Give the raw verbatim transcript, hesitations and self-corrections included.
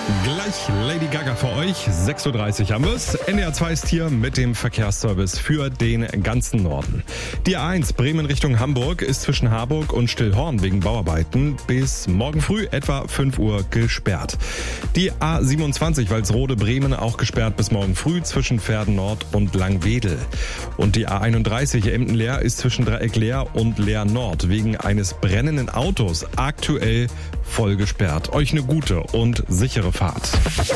Gleich Lady Gaga für euch. sechs Uhr dreißig haben wir's. N D R zwei ist hier mit dem Verkehrsservice für den ganzen Norden. Die A eins Bremen Richtung Hamburg ist zwischen Harburg und Stillhorn wegen Bauarbeiten bis morgen früh etwa fünf Uhr gesperrt. Die A siebenundzwanzig Walsrode Bremen auch gesperrt bis morgen früh zwischen Verden Nord und Langwedel. Und die A einunddreißig Emden-Leer ist zwischen Dreieck Leer und Leer Nord wegen eines brennenden Autos aktuell voll gesperrt. Euch eine gute und sichere Fahrt.